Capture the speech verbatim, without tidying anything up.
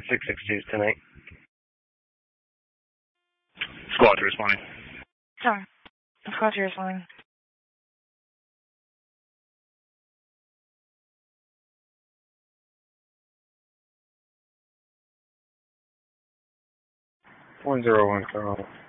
six six two tonight. Squad two responding. Sorry. Squad two responding. One zero one, Carl.